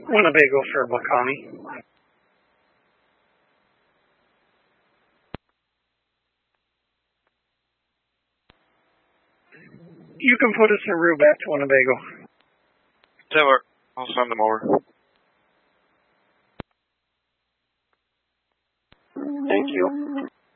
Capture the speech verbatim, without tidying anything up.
Winnebago, Faribault County. You can put us en route back to Winnebago. Taylor, I'll send them over. Thank you.